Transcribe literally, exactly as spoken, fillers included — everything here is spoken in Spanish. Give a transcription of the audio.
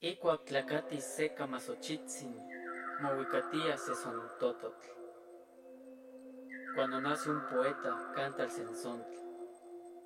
Icuac tlacatis seca masochitzin, mohuicatia sesontototl. Cuando nace un poeta, canta el sensontl.